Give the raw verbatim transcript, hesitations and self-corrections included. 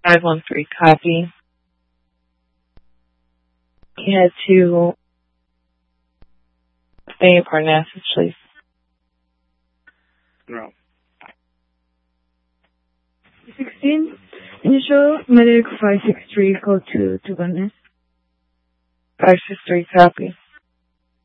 five one three, copy. Head to Bay Parnassus, please. No. sixteen, initial medic five six three, call to, to Vanessa. five six three, copy.